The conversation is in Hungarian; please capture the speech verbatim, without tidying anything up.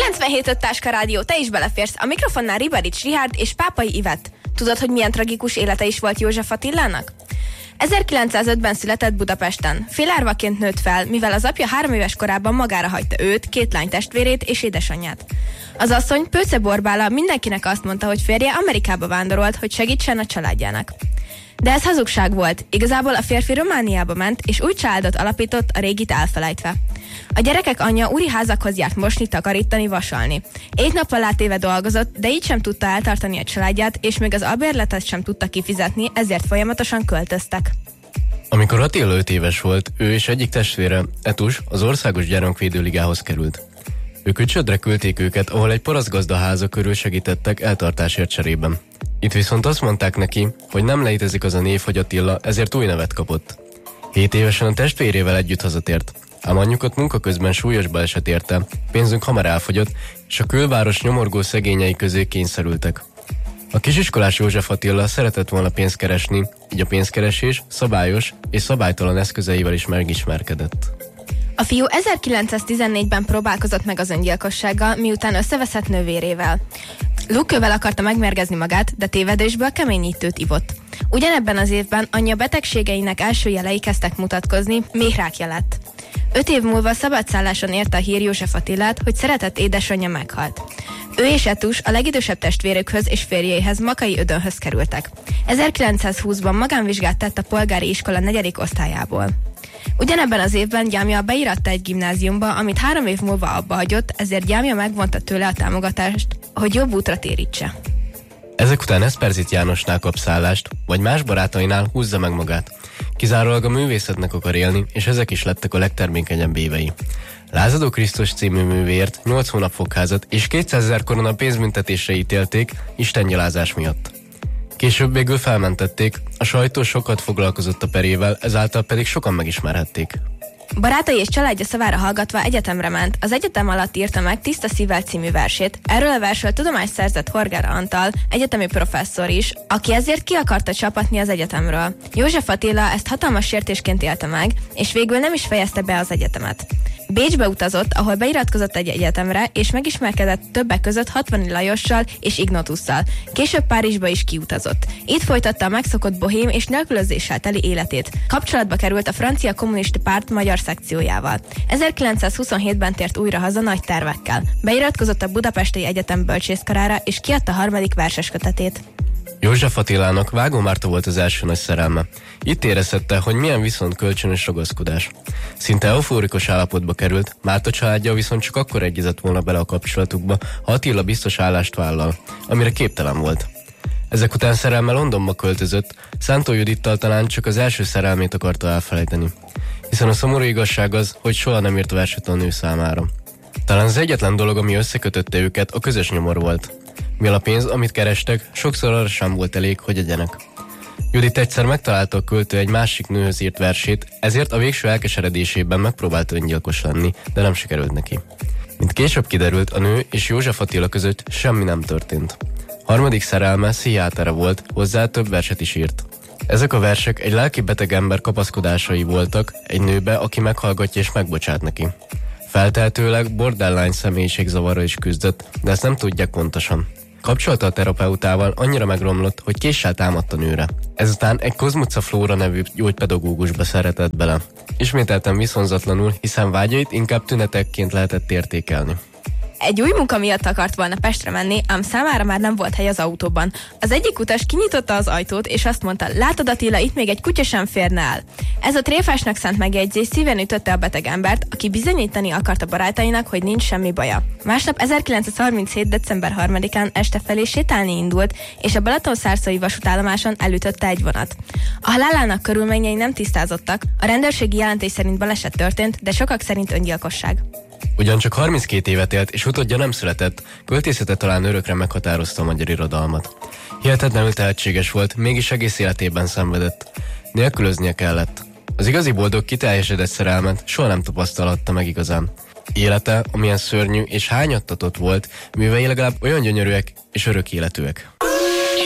kilencvenhét öt Táska Rádió, te is beleférsz. A mikrofonnál Ribarics Richárd és Pápai Ivett. Tudod, hogy milyen tragikus élete is volt József Attilának? ezerkilencszázötben született Budapesten. Félárvaként nőtt fel, mivel az apja három éves korában magára hagyta őt, két lány testvérét és édesanyját. Az asszony, Pőce Borbála, mindenkinek azt mondta, hogy férje Amerikába vándorolt, hogy segítsen a családjának. De ez hazugság volt. Igazából a férfi Romániába ment, és új családot alapított, a régit elfelejtve. A gyerekek anyja úri házakhoz járt mosni, takarítani, vasalni. Egy nappal átéve dolgozott, de így sem tudta eltartani a családját, és még az albérletet sem tudta kifizetni, ezért folyamatosan költöztek. Amikor Attila öt éves volt, ő és egyik testvére, Etus, az Országos Gyermekvédőligához került. Ők Ücsödre küldték őket, ahol egy parasztgazdaháza körül segítettek eltartásért cserében. Itt viszont azt mondták neki, hogy nem létezik az a név, hogy Attila, ezért új nevet kapott. Hét évesen a testvérével együtt hazatért, ám anyjukat munka közben súlyos baleset érte, pénzünk hamar elfogyott, és a külváros nyomorgó szegényei közé kényszerültek. A kisiskolás József Attila szeretett volna pénzt keresni, így a pénzkeresés szabályos és szabálytalan eszközeivel is megismerkedett. A fiú ezerkilencszáztizennégyben próbálkozott meg az öngyilkossággal, miután összeveszett nővérével. Lúkővel akarta megmérgezni magát, de tévedésből keményítőt ivott. Ugyanebben az évben anyja betegségeinek első jelei kezdtek mutatkozni, méhrákja lett. Öt év múlva szabadszálláson érte a hír József Attilát, hogy szeretett édesanyja meghalt. Ő és Etus a legidősebb testvérükhöz és férjéhez, Makai Ödönhöz kerültek. ezerkilencszázhúszban magánvizsgát tett a polgári iskola negyedik osztályából. Ugyanebben az évben gyámja beíratta egy gimnáziumba, amit három év múlva abba hagyott, ezért gyámja megvonta tőle a támogatást, hogy jobb útra térítse. Ezek után Eszperzit Jánosnál kap szállást, vagy más barátainál húzza meg magát. Kizárólag a művészetnek akar élni, és ezek is lettek a legtermékenyebb évei. Lázadó Krisztus című művéért nyolc hónap fogházat és kétszázezer korona pénzbüntetésre ítélték istengyalázás miatt. Később végül felmentették, a sajtó sokat foglalkozott a perével, ezáltal pedig sokan megismerhették. Barátai és családja szavára hallgatva egyetemre ment. Az egyetem alatt írta meg Tiszta szívvel című versét. Erről a versről tudomást szerzett Horgáth Antal, egyetemi professzor is, aki ezért ki akarta csapatni az egyetemről. József Attila ezt hatalmas sértésként élte meg, és végül nem is fejezte be az egyetemet. Bécsbe utazott, ahol beiratkozott egy egyetemre, és megismerkedett többek között Hatvani Lajossal és Ignotusszal. Később Párizsba is kiutazott. Itt folytatta a megszokott bohém és nélkülözéssel teli életét. Kapcsolatba került a francia kommunista párt magyar szekciójával. ezerkilencszázhuszonhétben tért újra haza nagy tervekkel. Beiratkozott a Budapesti Egyetem bölcsészkarára, és kiadta harmadik verseskötetét. József Attilának Vágó Márta volt az első nagy szerelme. Itt érezhette, hogy milyen viszont kölcsönös ragaszkodás. Szinte eufórikus állapotba került, Márta családja viszont csak akkor egyezett volna bele a kapcsolatukba, ha Attila biztos állást vállal, amire képtelen volt. Ezek után szerelme Londonba költözött, Szántó Judittal talán csak az első szerelmét akarta elfelejteni. Hiszen a szomorú igazság az, hogy soha nem írt verset a nő számára. Talán az egyetlen dolog, ami összekötötte őket, a közös nyomor volt. Mivel a pénz, amit kerestek, sokszor arra sem volt elég, hogy egyenek. Judit egyszer megtalálta a költő egy másik nőhöz írt versét, ezért a végső elkeseredésében megpróbált öngyilkos lenni, de nem sikerült neki. Mint később kiderült, a nő és József Attila között semmi nem történt. Harmadik szerelme pszichiátere volt, hozzá több verset is írt. Ezek a versek egy lelki beteg ember kapaszkodásai voltak egy nőbe, aki meghallgatja és megbocsát neki. Feltehetőleg borderline személyiségzavarral is küzdött, de ezt nem tudják pontosan. Kapcsolata a terapeutával annyira megromlott, hogy késsel támadt a nőre. Ezután egy Kozmuca Flóra nevű gyógypedagógusba szeretett bele. Ismételten viszonzatlanul, hiszen vágyait inkább tünetekként lehetett értékelni. Egy új munka miatt akart volna Pestre menni, ám számára már nem volt hely az autóban. Az egyik utas kinyitotta az ajtót, és azt mondta, látod Attila, itt még egy kutya sem férne el. Ez a tréfásnak szánt megjegyzés szíven ütötte a beteg embert, aki bizonyítani akarta barátainak, hogy nincs semmi baja. Másnap ezerkilencszázharminchét. december harmadikán este felé sétálni indult, és a Balatonszárszói vasútállomáson elütötte egy vonat. A halálának körülményei nem tisztázottak, a rendőrségi jelentés szerint baleset történt, de sokak szerint öngyilkosság. Ugyancsak harminckét évet élt, és utódja nem született, költészete talán örökre meghatározta a magyar irodalmat. Hihetetlenül tehetséges volt, mégis egész életében szenvedett. Nélkülöznie kellett. Az igazi boldog, kiteljesedett szerelmet soha nem tapasztalhatta meg igazán. Élete, amilyen szörnyű és hányattatott volt, művei legalább olyan gyönyörűek és örök életűek.